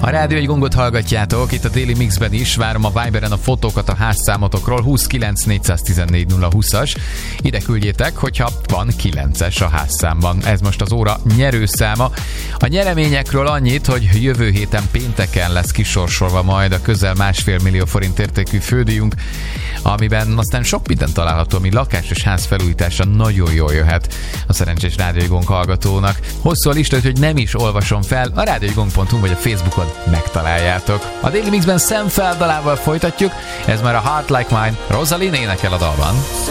A Rádió Egy Gongot hallgatjátok, itt a Daily Mixben is. Várom a Viberen a fotókat a házszámotokról, 29414 414 020-as. Ide küldjétek, hogyha van 9-es a házszámban. Ez most az óra nyerőszáma. A nyereményekről annyit, hogy jövő héten pénteken lesz kisorsolva majd a közel 1,5 millió forint értékű fődíjunk, amiben aztán sok minden található, ami lakás és ház felújítása nagyon jól jöhet a szerencsés Rádió Egy Gong hallgatónak. Hosszú a lista, hogy nem is olvasom fel, a radioegygong.hu vagy a Facebookon megtaláljátok. A Daily Mixben Sam Feld dalával folytatjuk, ez már a Heart Like Mine, Rosalind énekel a dalban.